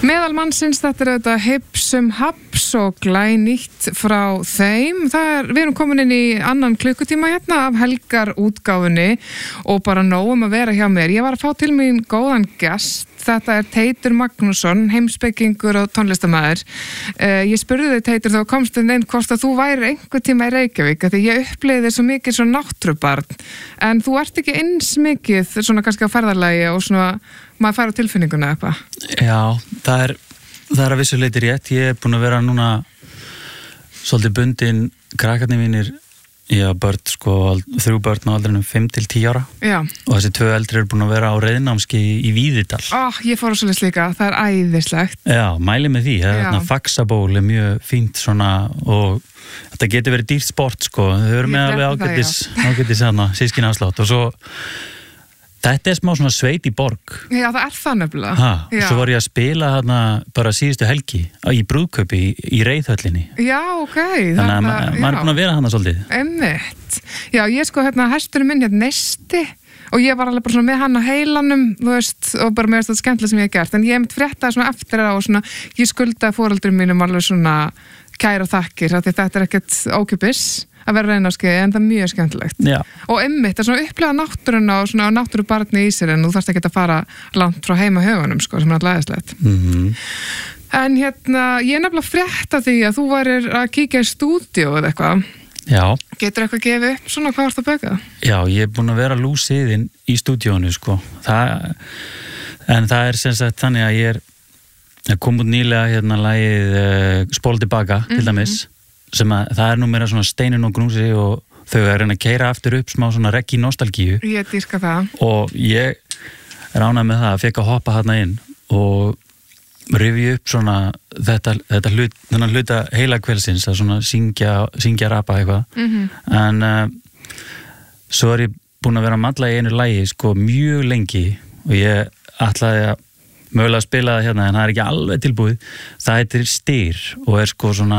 Meðal mannsins, þetta þetta Hipsum Haps og glænýtt frá þeim. Við erum komin inn í annan klukkutíma hérna af helgar útgáfunni og bara nóg að vera hjá mér. Ég var að fá til mín góðan gest. Þetta Teitur Magnússon, heimspekingur og tónlistarmaður. Ég spurði þig, Teitur, þá komst inn hvort að þú væri einhver tíma í Reykjavík, því ég upplifði svo mikið svo náttúrubarn, en þú ert ekki eins mikið svona kannski á ferðalagi og svona maður fær á tilfinninguna eitthvað. Já, það er að vissu leyti rétt. Ég búin að vera núna svolítið bundin, krakkarnir mínir, börn, 3 börn á aldrinum 5 til 10 ára. Já. Og þessi 2 eldri eru búin að vera á reiðnámski í Víðidal. Ég fór á svoleiðis líka, það er æðislegt. Já, mæli með því. Faxaból er mjög fínt svona og þetta getur verið dýrt sport, Þau eru með alveg ágætis sískinni afslátt og svo þetta er smá svona sveit í borg. Já, það er það nefnilega. Svo var ég að spila bara síðustu helgi í brúðkaupi í Reiðhöllinni. Já, ok. Þannig að maður er búin að vera þarna svolítið. Einmitt. Já, ég hesturinn minn Neisti og ég var alveg bara svona með hann á heilanum, og bara með þetta skemmtilega sem ég hef gert. En ég fréttaði svona eftir það og svona, ég skuldaði foreldrum mínum alveg svona kæra þakkir, því þetta er ekkert ókeypis að vera reiðnámski, en það er mjög skemmtilegt. Já. Og einmitt, það er svona upplega náttúruna og svona náttúrubarni í sér, en þú þarfst ekki að fara langt frá heima höfunum, sem er alltaf æðislegt. En ég nefnilega frétta því að þú værir að kíkja í stúdíó eða eitthvað. Já. Getur eitthvað gefið upp svona hvað varst að baka? Já, ég er búin að vera lúsiðinn í stúdíónu, en það er sem sagt þannig að ég kom út nýlega lagið Spól tilbaka, til dæmis, sem að það er nú meira svona Steinun og Gnúsi og þau er að keyra aftur upp smá svona reggae nostalgíu. Ég dýrka það. Og ég er ánægð með það, fekk að hoppa þarna inn og rifja upp svona þennan hluta heila kvöldsins að svona syngja rapa eitthvað. En svo er ég búin að vera að malla í einu lagi mjög lengi og ég ætlaði að mögulega að spila það hérna, en það er ekki alveg tilbúið. Það heitir Styr og er svona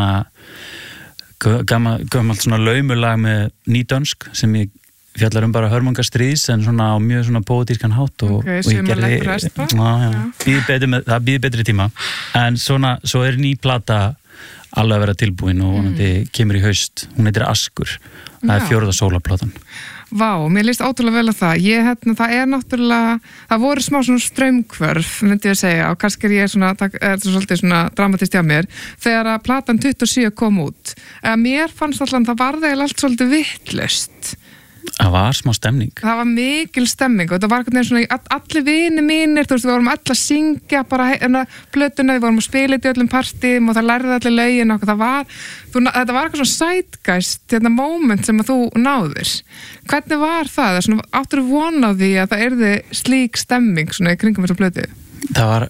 gammalt svona laumulag með nýdönsk sem ég fjallar bara hörmungarstríðs en svona á mjög svona póetískan hátt og ég gerði það býði betri tíma, en svo er ný plata alveg að vera tilbúin og vonandi kemur í haust. Hún heitir Askur. Það er 4. sólarplatan. Vá, mér líst ótrúlega vel að það. Það er náttúrulega, það voru smá svona straumhvörf, myndi ég að segja, og kannski er ég svolítið svona dramatist hjá mér, þegar að platan 27 kom út. Mér fannst alltaf, það var það allt svolítið vitlaust. Það var smá stemning. Það var mikil stemning og það var svona, allir vinir mínir, við vorum allir að syngja bara plötuna, við vorum að spila í öllum partíum og það lærði allir lögin og þetta var eitthvað svona zeitgeist, moment sem að þú náðir. Hvernig var það? Áttur þú von á því að það yrði slík stemming svona í kringum þessa plötu? Það var,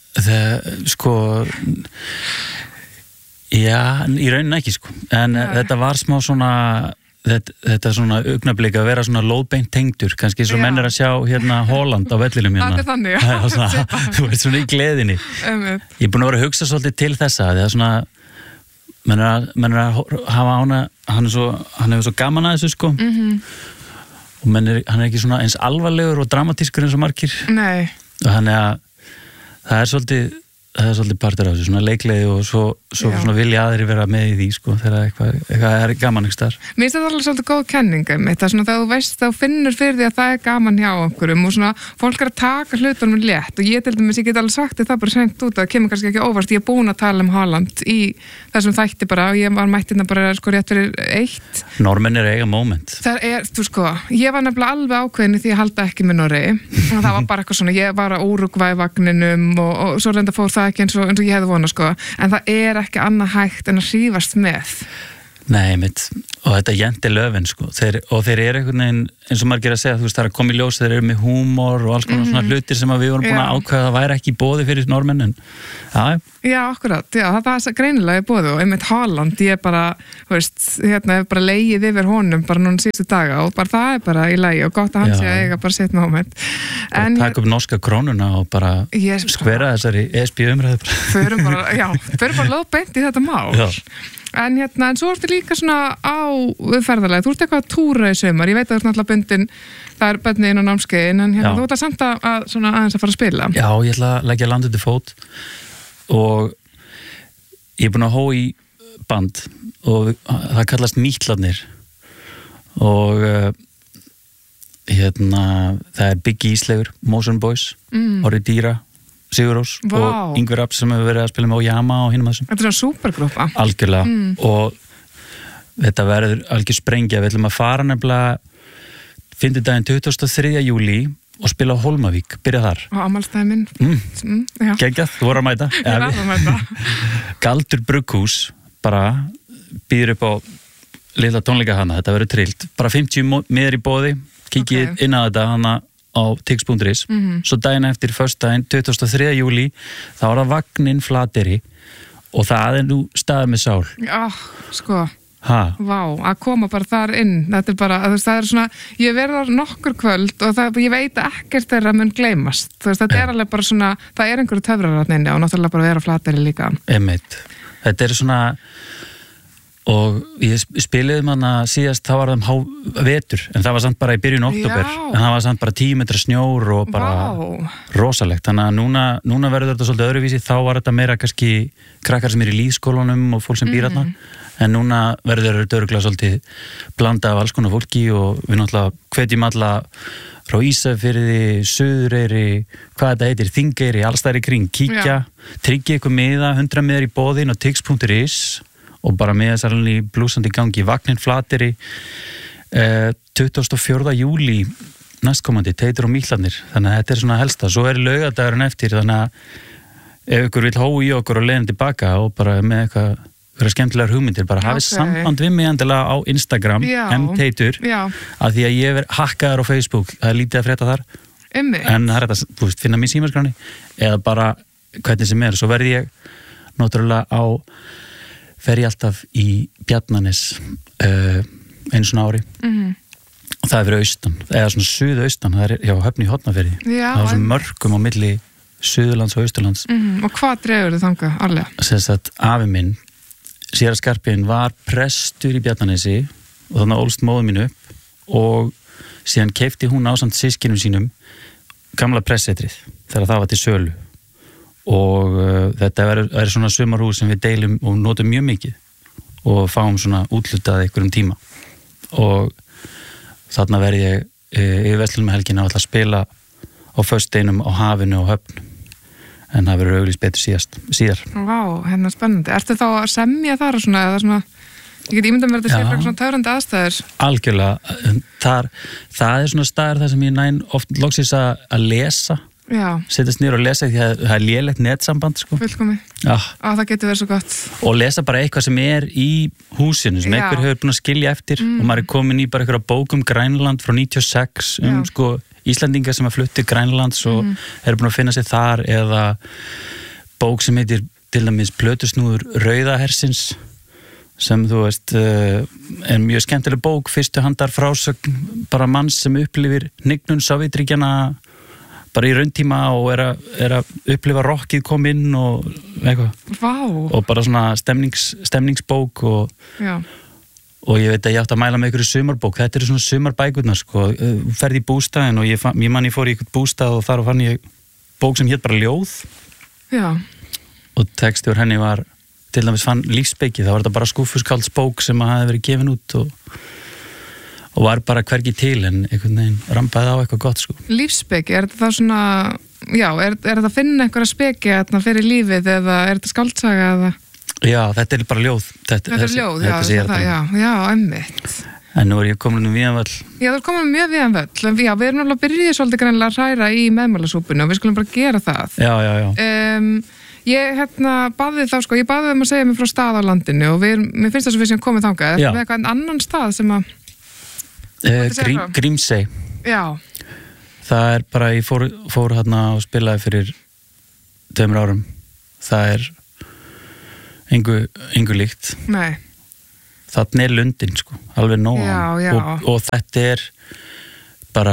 já, í rauninni ekki, en þetta var smá svona þetta svona augnablik að vera svona lóðbeint tengdur, kannski svo menn er að sjá Holland á vellinum Það er þannig, já. Þú veist svona í gleðinni. Ég er búin að vera að hugsa svolítið til þessa, það er svona menn er að hafa hann hefur svo gaman að þessu og hann er ekki svona eins alvarlegur og dramatískur eins og margir. Nei. Og þannig að það er svolítið partur af þessu, svona leikleiði og svo svona vilja aðri vera með í því, þegar eitthvað er gaman ekki þar. Mér finnst þetta alveg svolítið góð kenning, það er svona þegar þú veist, þá finnur fyrir því að það er gaman hjá einhverjum og svona fólk er að taka hlutunum létt og ég til dæmis, ég get alveg sagt það bara seint út að það kemur kannski ekki óvart, ég er búin að tala Holland í þessum þætti bara og ég var mættina bara rétt fyrir 1. Normenn er eiga moment. Það er, ég var nefnilega alveg ákveðin því að halda ekki með Noregi og það var bara eitthvað svona, ég var á Úrúgvæ-vagninum og svo reynda fór það ekki eins og ég hefði vonað, en það er ekki annað hægt en að hrífast með. Nei, og þetta Jenti Löfven, og þeir eru einhvern veginn, eins og margir að segja, það er að koma í ljós, þeir eru með húmor og alls konar svona hlutir sem við vorum búin að ákveða að það væri ekki í boði fyrir normenn, en Já, akkurat, það er greinilega í boði og einmitt Holland, ég bara, bara legið yfir honum bara núna síðustu daga og bara það er bara í lagi og gott að hann sé að eiga bara sitt moment. Og taka upp norska krónuna og bara skvera þessari ESB-umræðu. Förum bara lóðbeint í þetta mál. Já. En svo ertu líka svona á ferðalagi, þú ert eitthvað að túra í sumar, ég veit að þú ert náttúrulega bundin, það er bönni inn á námskeiðin, en þú ert að samt að svona aðeins að fara að spila. Já, ég ætla að leggja landið til fót og ég er búin að hóa í band og það kallast Mítlarnir og það er Biggi Ísleifur, Motion Boys, Orri Dýra, Sigurós og Ingvar Raps sem hefur verið að spila með Oyama og hinum þessum. Þetta er svona supergrúpa. Algjörlega og þetta verður algjör sprengja. Við ætlum að fara nefnilega fimmtudaginn 23. júlí og spila á Hólmavík, byrja þar. Á afmælsdaginn minn. Geggjað, þú voru að mæta. Ég var að mæta. Galdur Brugghús bara býður upp á litla tónleika hana, þetta verður trillt. Bara 50 miðar í boði, kikið inn á þetta hana á tix.is. Svo daginn eftir föstudaginn 23. júlí þá er það Vagninn Flateyri og það er nú staðið með sál. Sko. Vá, að koma bara þar inn, þetta er bara, það er svona, ég verður nokkur kvöld og ég veit ekkert þeirra mun gleymast, þetta er alveg bara svona, það er einhverju töfraratninni og náttúrulega bara vera Flateyri líka. Einmitt, þetta er svona, og ég spiliði hana síðast, þá var það vetur, en það var samt bara í byrjun október, en það var samt bara 10 metra snjór og bara rosalegt, þannig að núna verður þetta svolítið öðruvísi, þá var þetta meira kannski krakkar sem er í lýðskólanum og fólk sem býr þarna. En núna verður þetta örugglega svolítið blanda af alls konar fólki og við náttúrulega hvetjum alla frá Ísafirði, Suðureyri, hvað þetta heitir, Þingeyri, alls þar í kring, kíkja, tryggja ykkur miða, 100 miðar í boðin á tix.is og bara miða særlega í blúsandi gangi, Vagninn Flateyri, 24. júlí næstkomandi, Teitur og Mítlarnir, þannig að þetta er svona helsta. Svo er laugardagurinn eftir, þannig að ef ykkur vill hóa í okkur og leiðin tilbaka og bara með eitthvað vera skemmtilegar hugmyndir, bara hafið samband við mig endilega á Instagram, mteitur af því að ég er hakkaður á Facebook, það er lítið að frétta þar en það er þetta, finna mér símaskráni eða bara hvernig sem er, svo verði ég náttúrulega fer ég alltaf í Bjarnanes einu svona ári og það er fyrir austan, eða svona suðaustan, það er Höfn í Hornafirði, það er svona mörkum á milli Suðurlands og Austurlands. Og hvað dregur þið þangað alveg? Sess að afi minn Séra Skarphéðinn var prestur í Bjarnanesi og þannig ólst móður mín upp og síðan keypti hún ásamt systkinum sínum gamla pressetrið þegar það var til sölu og þetta er svona sumarhús sem við deilum og notum mjög mikið og fáum svona útlutað einhverjum tíma og þarna verði ég yfir verslunum helgina og ætla að spila á föstudeinum á Hafinu og Höfn en það verður auglýst betur síðar. Vá, hérna spennandi. Ertu þá að semja þar og svona, eða svona, ég get ímyndað mér að þetta sé fyrir svona töfrandi aðstæður? Algjörlega. Það er svona staður þar sem ég næn oft loksins að lesa, setjast niður og lesa því að það er lélegt netsamband, sko. Fullkomi. Það getur verið svo gott. Og lesa bara eitthvað sem er í húsinu, sem einhver hefur búin að skilja eftir og maður er komin í bara einhverja bók Grænland frá 96 sko Íslendingar sem að flutti Grænlands og eru búin að finna sig þar eða bók sem heitir til dæmis Plötusnúður Rauðahersins sem þú veist er mjög skemmtileg bók, fyrstu handar frásögn bara manns sem upplifir hnignun Sovétríkjanna bara í rauntíma og er að upplifa rockið kom inn og eitthvað og bara svona stemningsbók og ég veit að ég átti að mæla með einhverju sumarbók, þetta eru svona sumarbækurnar sko, ferði í bústaðin og ég fór í einhvern bústað og þar og fann ég bók sem hét bara Ljóð og texti úr henni var til dæmis fann Lífsspeki, það var þetta bara skúffuskáldsbók sem að hafi verið gefin út og var bara hvergi til en einhvern veginn rampaði á eitthvað gott sko. Lífsspeki, er þetta þá svona er þetta að finna einhverja speki fyrir lífið eða er þetta skáldsaga eða? Já, þetta er bara ljóð. Þetta er ljóð, já, einmitt. En nú er ég komin um Víðanvöll. Já, þú er komin mjög Víðanvöll. Já, við erum alveg að byrja svolítið greinlega að hræra í meðmálasúpunni og við skulum bara gera það. Já. Ég baði þá, sko, ég baði um að segja mér frá stað á landinu og mér finnst þess að við sem komið þangað. Er það eitthvað annan stað sem að... Grímsey. Já. Það er bara, ég fór hérna og spilaði fyrir 2 árum. Það er engu líkt. Nei. Þarna er lundin, sko, alveg nóg. Og þetta er bara,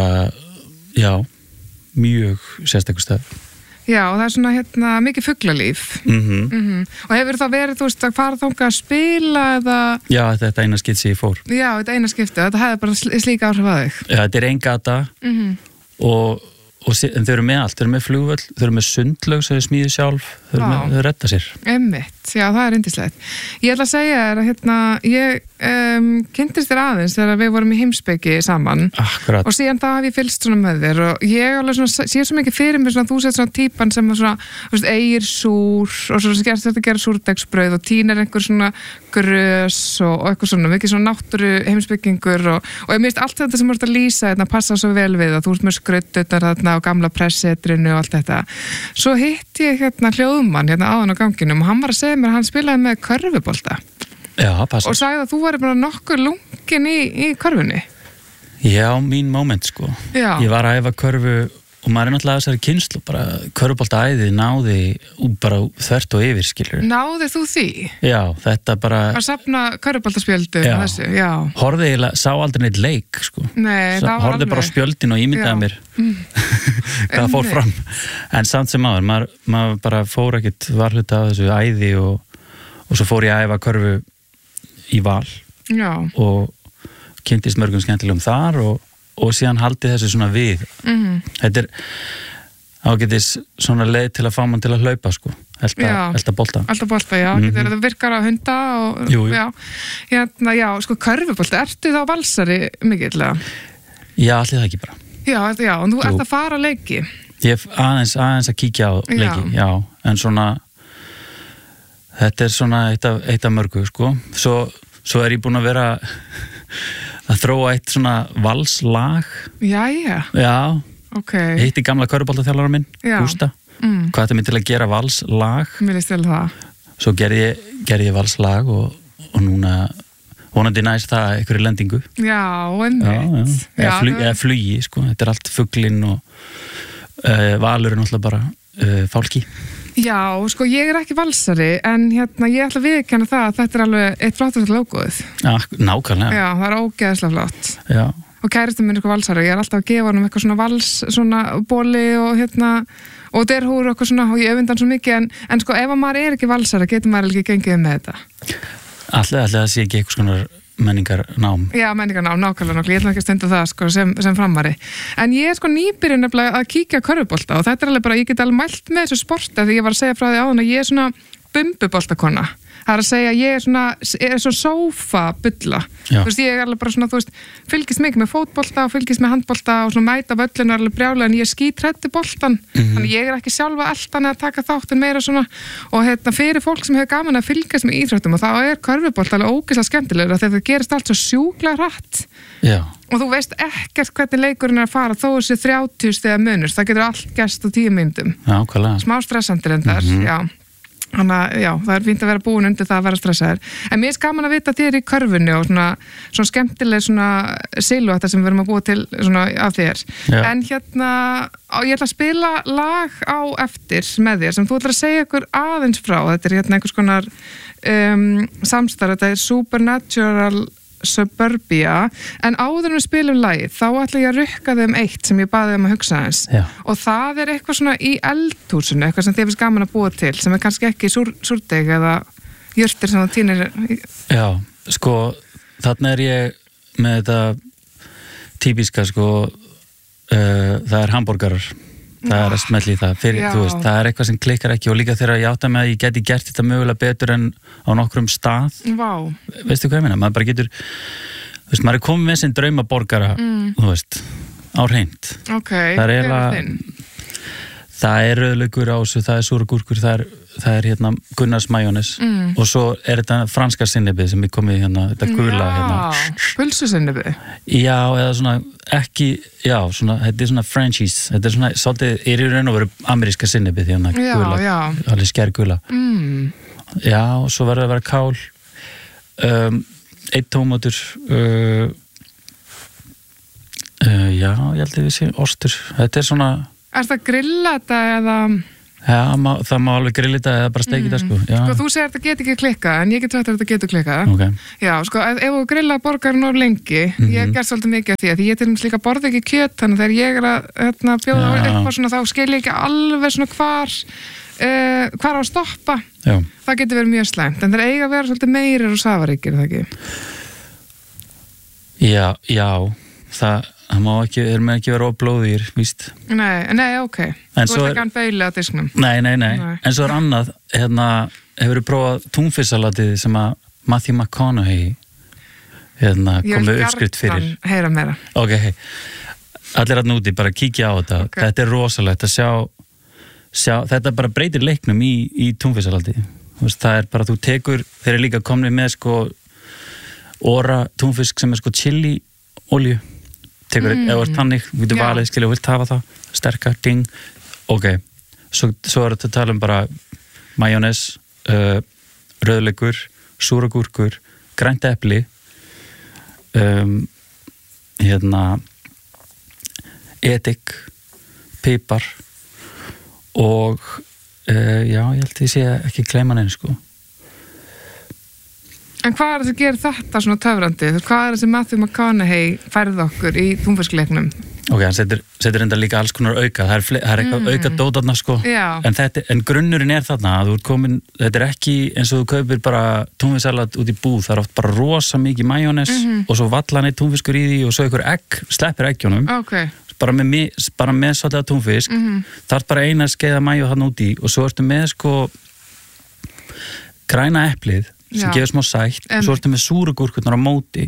mjög sérstakur stað. Já, og það er svona mikið fuglalíf. Og hefur það verið, þú veist, að fara þangað að spila eða... Já, þetta eina skipti sem ég fór. Já, þetta eina skipti, þetta hefði bara slíka áhrif að þig. Já, þetta er ein gata og en þau eru með allt, þau eru með flugvöll, þau eru með sundlaug sem þau smíðu sjálf, þau redda sér. Einmitt, já, það er yndislegt. Ég ætla að segja þér að ég kynntist þér aðeins þegar við vorum í heimspeki saman. Akkurat. Og síðan það hef ég fylgst svona með þér og ég alveg svona, sé svo mikið fyrir mér svona, þú sett svona típan sem svona, eigir súr og svo gerst þetta að gera súrdegsbrauð og tínir einhver svona grös og eitthvað svona, mikið svona náttúru heimspekingur og ég mist allt þetta sem þú ert að lýsa þetta passa svo vel við að þú ert með skrauturnar þarna og gamla pressetrinu og allt þetta. Svo hitti ég hljóðmann áðan á ganginum og hann var að segja mér að hann spilaði með körfubolta. Já, passa. Og sagði að þú væri bara nokkuð lungin í körfunni. Já, mín moment sko. Já. Ég var að æfa körfu og maður er náttúrulega þessari kynslu, bara körfuboltaæði náði bara þvert og yfir, skilur. Náðir þú því? Já, þetta bara... Að safna körfuboltaspjöldum og þessu, já. Horfði eiginlega, sá aldrei neitt leik, sko. Nei, það var alveg. Horfði bara á spjöldin og ímyndaði mér hvað fór fram. En samt sem áður, maður bara fór ekkert varhluta af þessu æði og svo fór ég að æfa körfu í Val. Já. Og kynntist mörgum skemmtilegum þar og síðan haldi þessu svona við. Þetta er ágætis svona leið til að fá mann til að hlaupa sko, elta bolta. Elta bolta, já, það virkar á hunda og jú. Já, sko körfubolta, ertu þá valsari mikillega? Já, allir það ekki bara. Já, og þú ert að fara að leiki. Ég aðeins að kíkja á leiki, já, en svona þetta er svona eitt af mörgu sko, svo er ég búin að vera að þróa eitt svona valslag. Jæja. Já. Ok. Hitti gamla körfuboltaþjálfara minn, Gústa. Hvað þetta mér til að gera valslag. Mér líst vel það. Svo gerði ég valslag og núna vonandi næst það einhverju lendingu. Já, einmitt. Eða flugi, sko. Þetta er allt fuglinn og valur er náttúrulega bara fálki. Já, sko, ég er ekki valsari en ég ætla að viðurkenna það að þetta er alveg eitt flottur lógóð. Já, nákvæmlega. Já, það er ógeðslega flott. Já. Og kæristinn minn er eitthvað valsari, ég er alltaf að gefa honum eitthvað svona vals, svona bóli og derhúr og eitthvað svona og ég öfundan svo mikið en sko, ef maður er ekki valsari, getur maður ekki gengið með þetta. Alltaf það sé ekki eitthvað svona menningarnám. Já, menningarnám, nákvæmlega, ég ætla ekki að stunda það sko, sem framari. En ég er sko nýbyrjun nefnilega að kíkja körfubolta og þetta er alveg bara, ég get alveg mælt með þessu sporta því ég var að segja frá því áðan að ég er svona bumbuboltakona. Það er að segja, ég er svona sófabulla. Þú veist, ég er alveg bara svona, þú veist, fylgist mikið með fótbolta og fylgist með handbolta og svona mæta völlinu alveg brjálega en ég skítræddi boltan. Þannig ég er ekki sjálfa eldan að taka þáttinn meira svona og fyrir fólk sem hefur gaman að fylgjast með íþróttum og þá er körfubolta alveg ógeðslega skemmtilegur þegar það gerist allt svo sjúklega hratt. Já. Og þú veist ekkert hvernig leikurinn er að fara þó þessi 30 stiga munur. Það getur allt gerst á 10 mínútum. Já, smá stressandi reyndar, já. Þannig að já, það er fínt að vera búin undir það að vera stressaður. En mér er gaman að vita þér í körfunni og svona skemmtileg svona silhúetta sem við erum að búa til svona af þér. Já. En ég ætla að spila lag á eftir með þér sem þú ætlar að segja ykkur aðeins frá. Þetta er einhvers konar samstarf, þetta er Supernatural Suburbia, en áður við spilum lagið, þá ætla ég að rukka þeim eitt sem ég baði um að hugsa eins. Og það er eitthvað svona í eldhúsinu, eitthvað sem þið finnst gaman að búa til, sem er kannski ekki súrdeg eða jurtir sem það týnir. Já, sko, þarna er ég með þetta típiska, sko, það er hambúrgarar. Það er að smelli það fyrir, þú veist, það er eitthvað sem klikkar ekki og líka þegar ég átta með að ég geti gert þetta mögulega betur en á nokkrum stað. Vá. Veistu hvað ég meina? Maður bara getur, þú veist, maður er komið með sinn draumaborgara, þú veist, á hreint. Ok, það er eiginlega, það er rauðlaukur á þessu, það er súragúrkur, það er Gunnars majónes og svo er þetta franska sinnebið sem er komið þetta gula pulsusinnebið? Já, eða svona ekki, já, svona, þetta er svona franchise, þetta er svona, svolítið, er í raun og veru ameríska sinnebið gula, alveg skærgula. Já, og svo verður að vera kál, 1 tómatur, já, ég held að við séum ostur, þetta er svona. Er það grilla þetta eða? Já, það má alveg grilla þetta eða bara steikja þetta, sko. Sko, þú segir að þetta get ekki klikkað, en ég get sagt að þetta getur klikkað. Ok. Já, sko, ef þú grilla borgarinn of lengi, ég ger svolítið mikið af því ég til dæmis líka borða ekki kjöt, þannig þegar ég er að bjóða eitthvað svona, þá skil ég ekki alveg svona hvar á að stoppa. Já. Það getur verið mjög slæmt, en það eiga að vera svolítið meirir og safaríkir, það ekki? Já, það má ekki, með ekki vera blóðir, víst. Nei, ok. Þú ert ekki hann beili á disknum. Nei. En svo annað, hefur þú prófað túnfisksalatið sem að Matthew McConaughey kom með uppskrift fyrir. Ég vil heyra meira. Ok, allir að núti, bara kíkja á þetta. Okay. Þetta rosalegt að sjá, þetta bara breytir leiknum í túnfisksalatið. Það bara, þú tekur, þeir líka komnið með óra túnfisk sem chili olíu. Tekur eða tannig, við getum valið, skilja, og vilt hafa það, sterkar, ding. Ok, svo þetta að tala bara majónes, rauðleikur, súragúrkur, grænt epli, edik, pipar og ég held að ég sé ekki gleyma neinu, sko. En hvað það sem gerir þetta svona töfrandi? Hvað það sem Matthew McConaughey færði okkur í túnfiskleiknum? Ok, hann setur enda líka alls konar auka. Það er eitthvað auka dótarna, sko. Já. En grunnurinn þarna að þú ert komin, þetta ekki eins og þú kaupir bara túnfisksalat út í búð. Það oft bara rosa mikið majónes og svo vallan túnfiskur í því og svo einhver sleppir eggjónum. Ok. Bara með svolítið túnfisk. Það er bara eina skeiða majó þarna út í og svo ertu með græna eplið sem gefur smá sætt og svo ertu með súragúrkurnar á móti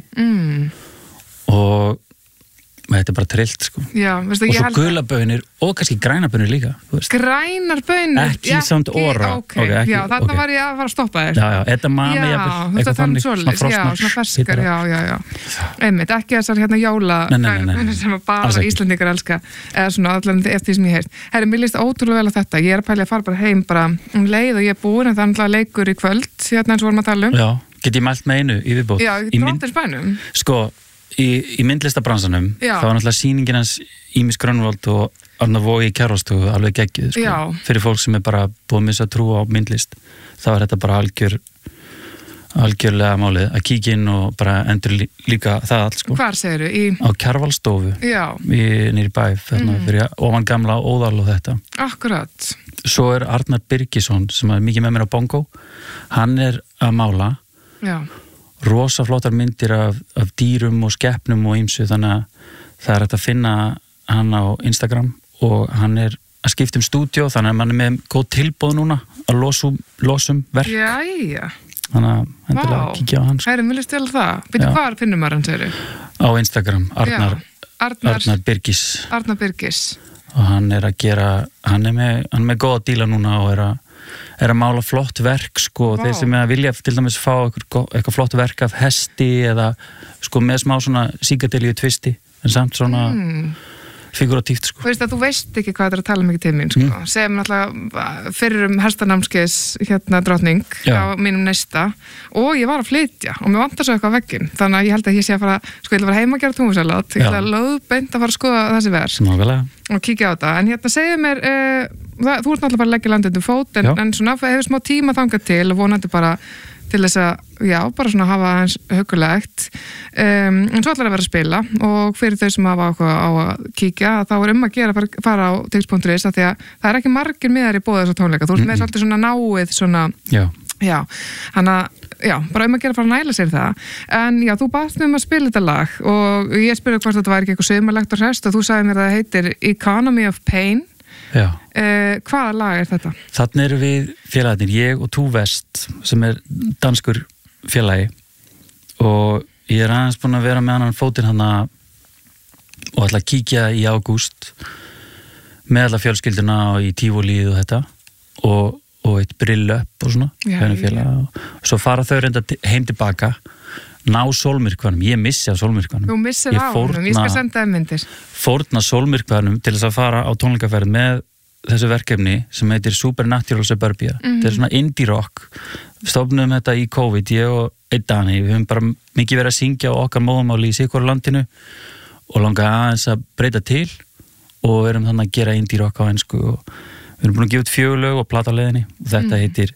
og þetta er bara trillt, sko. Já, veistu, og svo gulabönir og kannski grænabönir líka, þú veist. Grænar bönir? Ekki samt óra. Okay. Já, þarna var ég að fara að stoppa þér. Já, edamame, eitthvað þannig, svona frosnar. Já, svona ferskar, já. Einmitt, ekki þessar jóla grænabönir sem bara Íslendingar elska, eða svona allan eftir því sem ég heyrt. Herri, mér líst ótrúlega vel á þetta. Ég er að pæla að fara bara heim bara leið og ég er búin, en það er náttúrulega leikur í kvöld, eins og vorum að tala um. Já, get ég mælt með einu í viðbót? Já, dróttir spænum. Sko, í myndlistabransanum þá var náttúrulega sýningin hans Ýmis Grönwald og Arna Vogi Kjarvalstofu alveg geggjuð, sko. Fyrir fólk sem bara búið að missa trú á myndlist þá er þetta bara algjörlega málið að kíkja inn og bara endur líka það allt, sko. Hvar segirðu? Á Kjarvalstofu nýri bæ fyrir ofan gamla Óðal og þetta. Akkurat. Svo er Arnar Birgisson sem er mikið með mér á bongo, hann er að mála rosa flottar myndir af dýrum og skepnum og ýmsu, þannig að það er hægt að finna hann á Instagram og hann er að skipta stúdíó, þannig að mann er með góð tilboð núna að losum verk. Jæja. Þannig að endilega kíkja á hann. Hærum, vil ég stela það? Býttu hvar finnum maður hann, segir? Á Instagram, Arnar Birgis. Arnar Birgis. Og hann er að gera, hann er með góða díla núna og er að mála flott verk, sko. Þeir sem er að vilja til dæmis fá eitthvað flott verk af hesti eða sko með smá svona síkadelíu tvisti en samt svona figuratíft, sko. Þú veist ekki hvað þetta er að tala mikið til mín, sko. Sem náttúrulega fyrir hestanamskeiðs drottning á mínum næsta og ég var að flytja og mér vantar svo eitthvað á vegginn, þannig að ég held að ég sé að fara, sko, ég ætla að fara heima að gera túnfisksalat, ég ætla að löðbeint að fara að skoða þessi verk og kíkja á þetta, en segja mér þú ert náttúrulega bara að leggja landið um fót en svona hefur smá tíma þangað til og vonandi bara til þess að bara svona hafa aðeins hugulegt en svo ætlar að vera að spila og fyrir þau sem hafa á að kíkja þá er að gera að fara á tix.is af því að það er ekki margir miðar í bóða þessar tónleika, þú ert með svolítið svona náið svona þannig að bara að gera að fara að næla sér það en þú baðst mig að spila þetta lag og ég spurði hvort þetta væri ekki eitthvað sumarlegt og hrest og þú sagði mér að það heitir Economy of Pain. Hvaða lag er þetta? Þannig erum við félagarnir, ég og Tú Vest sem er danskur félagi og ég er aðeins búin að vera með annan fótinn hana og ætla að kíkja í ágúst með alla fjölskylduna og í tífólíð og þetta og eitt brillöp og svona og svo fara þau reynda heim tilbaka ná sólmyrkvanum, ég missi af sólmyrkvanum. Þú missir á honum, ég skal senda það myndir. Fórna sólmyrkvanum til þess að fara á tónleikaferð með þessu verkefni sem heitir Supernatural Suburbia. Þetta er svona indie rock. Við stofnum þetta í COVID, ég og einn Dani, við höfum bara mikið verið að syngja á okkar móðumáli í sikkur landinu og langa aðeins að breyta til og við erum þannig að gera indie rock á ensku og við erum búin að gefa út 4 lög og plata á leiðinni og þetta heitir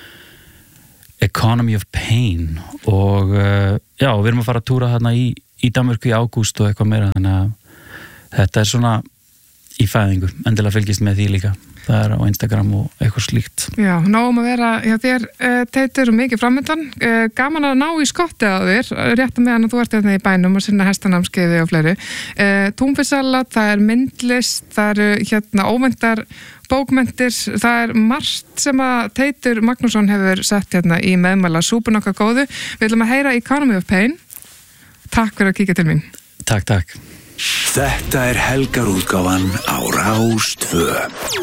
Economy of Pain og við erum að fara að túra þarna í Danmörku í ágúst og eitthvað meira þannig að þetta er svona í fæðingu, endilega fylgist með því líka. Það er á Instagram og eitthvað slíkt. Já, náum að vera hjá þér, Teitur, mikið framöndan. Gaman að ná í skottið á þér, rétt með hann að þú ert hérna í bænum og sinna hestanámskeiði og fleiri. Túnfisksalat, það er myndlist, það eru óvæntar bókmenntir, það er margt sem að Teitur Magnússon hefur sett hérna í meðmæla súpun okkar góðu. Við ætlum að heyra Economy of Pain. Takk fyrir að kíkja til mín. Takk. Þetta er helgarútgáfan á Rás 2.